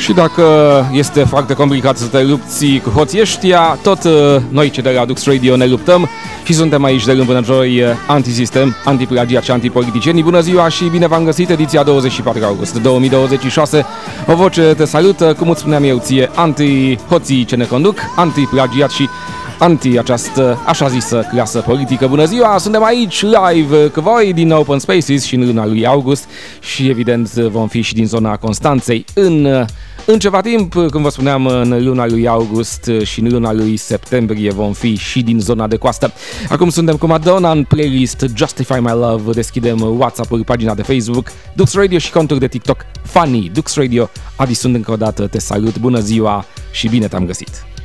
Și dacă este foarte complicat să te lupți cu hoții ăștia, tot noi cei de la Dux Radio ne luptăm și suntem aici de luni până joi, antisistem, antiplagiat și antipoliticieni. Bună ziua și bine v-am găsit, ediția 24 august 2026. O voce te salută, cum îți spuneam eu ție, anti-hoții ce ne conduc, antiplagiat și anti-această așa zisă clasă politică. Bună ziua, suntem aici live cu voi din Open Spaces și în luna lui august și evident vom fi și din zona Constanței în ceva timp, cum vă spuneam, în luna lui august și în luna lui septembrie vom fi și din zona de coastă. Acum suntem cu Madonna în playlist Justify My Love, deschidem WhatsApp-ul, pagina de Facebook, Dux Radio și conturi de TikTok Funny Dux Radio. Adi, sunt încă o dată, te salut, bună ziua și bine te-am găsit!